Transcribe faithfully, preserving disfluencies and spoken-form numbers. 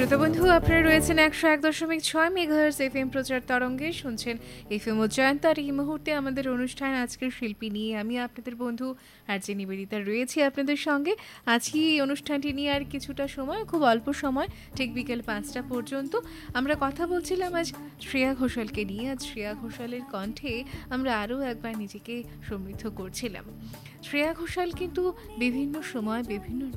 শ্রোতাবন্ধু, আপনারা রয়েছেন একশো এক দশমিক ছয় মেগাহার্জ এফ এম প্রচার তরঙ্গে, শুনছেন এফ এম ও জয়ন্তার। এই মুহূর্তে আমাদের অনুষ্ঠান আজকের শিল্পী নিয়ে আমি আপনাদের বন্ধু আর যে নিবেদিতা রয়েছি আপনাদের সঙ্গে। আজকে এই অনুষ্ঠানটি নিয়ে আর কিছুটা সময়, খুব অল্প সময়, ঠিক বিকেল পাঁচটা পর্যন্ত আমরা কথা বলছিলাম আজ শ্রেয়া ঘোষালকে নিয়ে। আজ শ্রেয়া ঘোষালের কণ্ঠে আমরা আরও একবার নিজেকে সমৃদ্ধ করছিলাম। শ্রেয়া ঘোষাল কিন্তু বিভিন্ন সময় বিভিন্ন